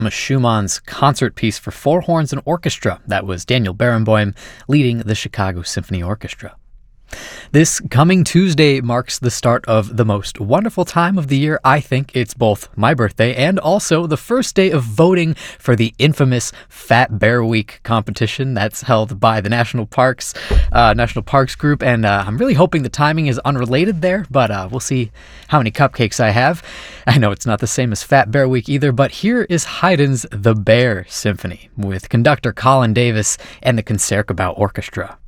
Schumann's concert piece for four horns and orchestra. That was Daniel Barenboim leading the Chicago Symphony Orchestra. This coming Tuesday marks the start of the most wonderful time of the year. I think it's both my birthday and also the first day of voting for the infamous Fat Bear Week competition that's held by the National Parks Group. And I'm really hoping the timing is unrelated there, but we'll see how many cupcakes I have. I know it's not the same as Fat Bear Week either, but here is Haydn's The Bear Symphony with conductor Colin Davis and the Concertgebouw Orchestra.